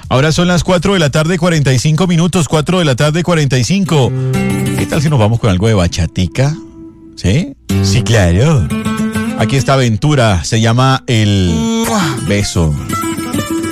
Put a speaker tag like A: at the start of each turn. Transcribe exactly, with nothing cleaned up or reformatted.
A: Ahora son las cuatro de la tarde, cuarenta y cinco minutos, cuatro de la tarde, cuarenta y cinco. ¿Qué tal si nos vamos con algo de bachatica? ¿Sí? Sí, claro. Aquí está Aventura, se llama El Beso.